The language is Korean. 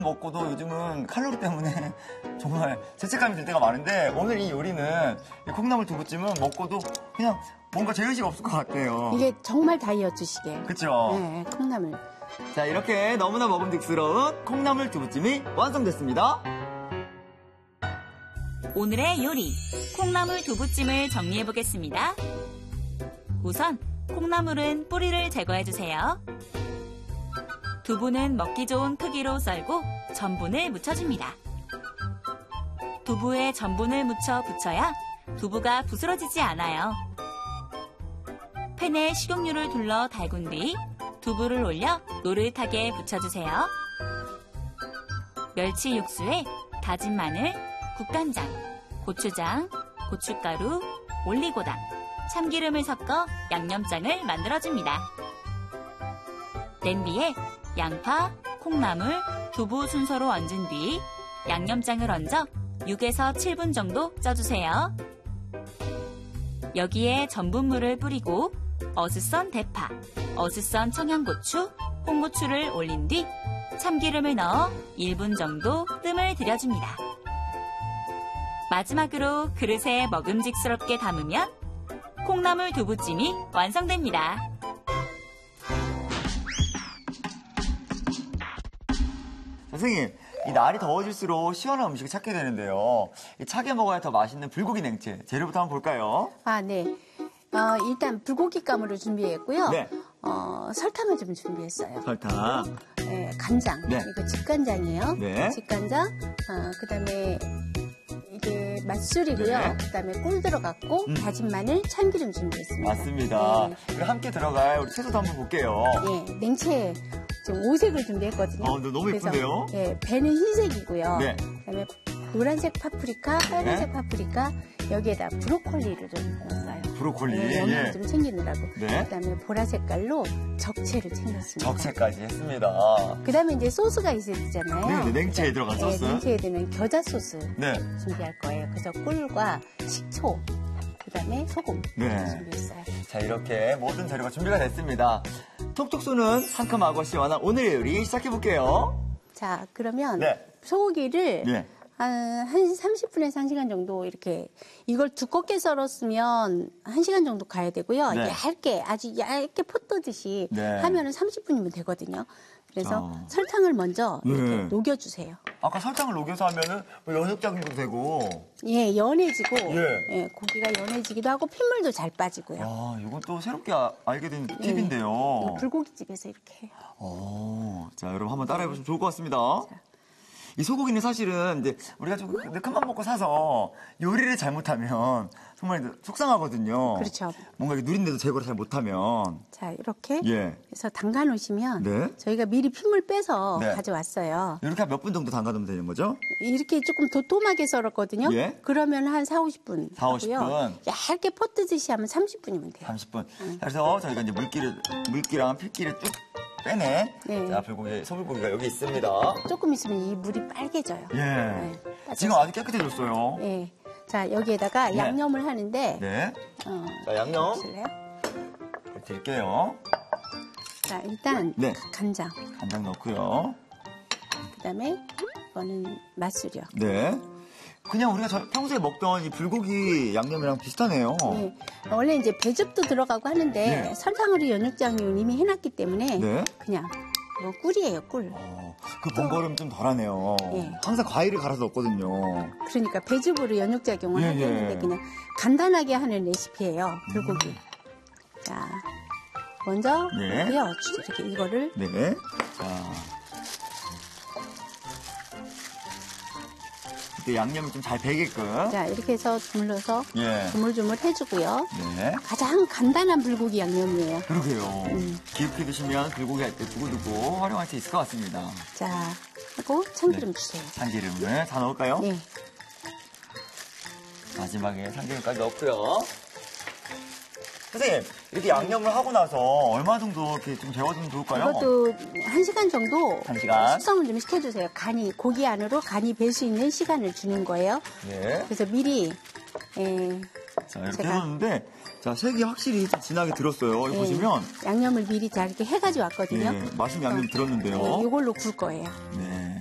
먹고도 요즘은 칼로리 때문에 정말 죄책감이 들 때가 많은데 오늘 이 요리는 이 콩나물 두부찜은 먹고도 그냥 뭔가 죄의식 없을 것 같아요. 이게 정말 다이어트식이에요. 그쵸? 네, 콩나물. 자, 이렇게 너무나 먹음직스러운 콩나물 두부찜이 완성됐습니다. 오늘의 요리, 콩나물 두부찜을 정리해보겠습니다. 우선 콩나물은 뿌리를 제거해주세요. 두부는 먹기 좋은 크기로 썰고 전분을 묻혀줍니다. 두부에 전분을 묻혀 부쳐야 두부가 부스러지지 않아요. 팬에 식용유를 둘러 달군 뒤 두부를 올려 노릇하게 부쳐주세요. 멸치 육수에 다진 마늘, 국간장, 고추장, 고춧가루, 올리고당, 참기름을 섞어 양념장을 만들어줍니다. 냄비에 양파, 콩나물, 두부 순서로 얹은 뒤 양념장을 얹어 6에서 7분 정도 쪄주세요. 여기에 전분물을 뿌리고 어슷선 대파, 어슷선 청양고추, 홍고추를 올린 뒤 참기름을 넣어 1분 정도 뜸을 들여줍니다. 마지막으로 그릇에 먹음직스럽게 담으면 콩나물 두부찜이 완성됩니다. 선생님, 이 날이 더워질수록 시원한 음식을 찾게 되는데요. 이 차게 먹어야 더 맛있는 불고기 냉채. 재료부터 한번 볼까요? 아, 네. 일단 불고기 가물을 준비했고요. 네. 설탕을 좀 준비했어요. 설탕. 네, 간장. 네. 이거 직간장이에요. 네. 직간장. 그다음에 이게 맛술이고요. 네. 그다음에 꿀 들어갔고 다진 마늘, 참기름 준비했습니다. 맞습니다. 네. 그리고 함께 들어갈 우리 채소도 한번 볼게요. 예, 냉채 지금 5색을 준비했거든요. 너무 그래서, 예쁜데요? 예, 배는 흰색이고요. 네. 그다음에 노란색 파프리카, 빨간색 파프리카, 여기에다 브로콜리를 좀 넣었어요. 브로콜리. 네, 영양 예. 좀 챙기느라고. 네. 그다음에 보라 색깔로 적채를 챙겼습니다. 적채까지 했습니다. 그다음에 이제 소스가 있어야 되잖아요. 네, 냉채에 들어간 네, 소스. 냉채에 들면 겨자 소스 네. 준비할 거예요. 그래서 꿀과 식초, 그다음에 소금 네. 준비했어요. 자, 이렇게 모든 재료가 준비가 됐습니다. 톡톡 쏘는 상큼하고 시원한 오늘의 요리 시작해볼게요. 자, 그러면 네. 소고기를 네. 한 30분에서 1시간 정도 이렇게 이걸 두껍게 썰었으면 1시간 정도 가야 되고요. 네. 얇게 아주 얇게 포뜨듯이 네. 하면은 30분이면 되거든요. 그래서 자. 설탕을 먼저 이렇게 네. 녹여주세요. 아까 설탕을 녹여서 하면은 뭐 연육장도 되고. 예, 연해지고 예. 고기가 연해지기도 하고 핏물도 잘 빠지고요. 아, 이건 또 새롭게 알게 된 예. 팁인데요. 불고기집에서 이렇게 해요. 자, 여러분 한번 따라해보시면 좋을 것 같습니다. 이 소고기는 사실은 이제 우리가 좀 큰맘 먹고 사서 요리를 잘못하면 정말 속상하거든요. 그렇죠. 뭔가 이렇게 누린데도 제거를 잘 못하면. 자, 이렇게 예. 해서 담가 놓으시면 네. 저희가 미리 pit물 빼서 네. 가져왔어요. 이렇게 몇 분 정도 담가두면 되는 거죠? 이렇게 조금 도톰하게 썰었거든요. 예. 그러면 한 4, 50분. 4, 50분. 하고요. 얇게 퍼뜨듯이 하면 30분이면 돼요. 30분. 그래서 저희가 이제 물기랑 핏기를 쭉 빼내. 네. 자, 소불고기가 여기 있습니다. 조금 있으면 이 물이 빨개져요. 예. 네, 지금 아주 깨끗해졌어요. 예. 자, 여기에다가 네. 양념을 하는데. 네. 자, 양념 보실래요? 드릴게요. 자, 일단 네. 간장. 간장 넣고요. 그다음에 이거는 맛술이요. 네. 그냥 우리가 평소에 먹던 이 불고기 양념이랑 비슷하네요. 네. 원래 이제 배즙도 들어가고 하는데 네. 설탕으로 연육장을 이미 해놨기 때문에 네. 그냥 이거 꿀이에요, 꿀. 그 번거로움 좀 덜하네요. 예. 항상 과일을 갈아서 넣거든요. 그러니까 배즙으로 연육작용을 예, 하겠는데 예. 그냥 간단하게 하는 레시피예요, 불고기. 자, 먼저 네. 하고요. 이렇게 이거를 네. 자. 이때 양념이 좀 잘 배게끔. 자 이렇게 해서 주물러서 예. 조물조물 해주고요. 네. 가장 간단한 불고기 양념이에요. 그러게요. 기억해 두시면 불고기 할 때 두고두고 활용할 수 있을 것 같습니다. 자, 하고 참기름 네. 주세요. 참기름을 다 넣을까요? 네. 마지막에 참기름까지 넣고요. 선생님, 이렇게 양념을 하고 나서 얼마 정도 이렇게 좀 재워두면 좋을까요? 이것도 1시간 정도 1시간. 숙성을 좀 시켜주세요. 고기 안으로 간이 배 수 있는 시간을 주는 거예요. 네. 그래서 미리 자, 이렇게 해놨는데, 자, 색이 확실히 좀 진하게 들었어요. 여기 보시면. 양념을 미리 다 이렇게 해가지고 왔거든요. 예, 맛있는 양념이 들었는데요. 네, 이걸로 굴 거예요. 네.